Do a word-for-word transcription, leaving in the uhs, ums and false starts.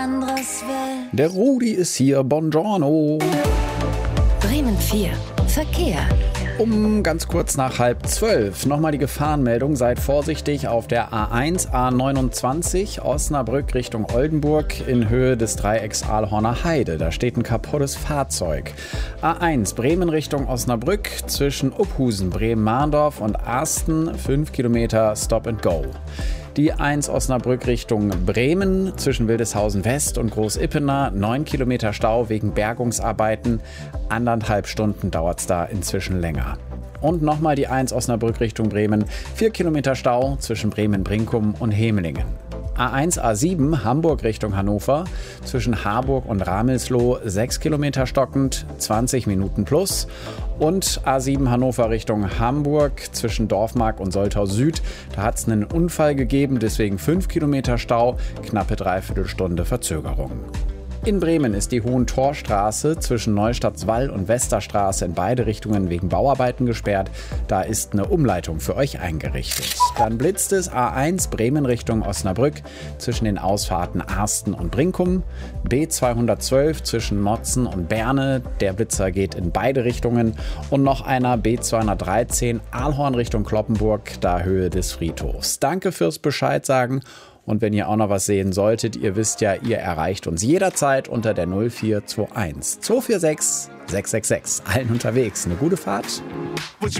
anderes will. Der Rudi ist hier, buongiorno. Bremen vier, Verkehr. Um ganz kurz nach halb zwölf nochmal die Gefahrenmeldung. Seid vorsichtig auf der A eins, A neunundzwanzig, Osnabrück Richtung Oldenburg in Höhe des Dreiecks Aalhorner Heide. Da steht ein kaputtes Fahrzeug. A eins, Bremen Richtung Osnabrück zwischen Uphusen, Bremen-Mahndorf und Arsten, fünf Kilometer Stop and Go. Die eins Osnabrück Richtung Bremen zwischen Wildeshausen West und Großippener, neun Kilometer Stau wegen Bergungsarbeiten. Anderthalb Stunden dauert es da inzwischen länger. Und nochmal die eins Osnabrück Richtung Bremen, vier Kilometer Stau zwischen Bremen-Brinkum und Hemelingen. A eins, A sieben, Hamburg Richtung Hannover, zwischen Harburg und Ramelsloh, sechs Kilometer stockend, zwanzig Minuten plus. Und A sieben Hannover Richtung Hamburg, zwischen Dorfmark und Soltau Süd, da hat es einen Unfall gegeben, deswegen fünf Kilometer Stau, knappe Dreiviertelstunde Verzögerung. In Bremen ist die Hohentorstraße zwischen Neustadtswall und Westerstraße in beide Richtungen wegen Bauarbeiten gesperrt. Da ist eine Umleitung für euch eingerichtet. Dann blitzt es A eins Bremen Richtung Osnabrück zwischen den Ausfahrten Arsten und Brinkum. B zweihundertzwölf zwischen Motzen und Berne. Der Blitzer geht in beide Richtungen. Und noch einer B zweihundertdreizehn Aalhorn Richtung Cloppenburg, da Höhe des Friedhofs. Danke fürs Bescheid sagen. Und wenn ihr auch noch was sehen solltet, ihr wisst ja, ihr erreicht uns jederzeit unter der null vier zwei eins zwei vier sechs sechs sechs sechs. Allen unterwegs. Eine gute Fahrt.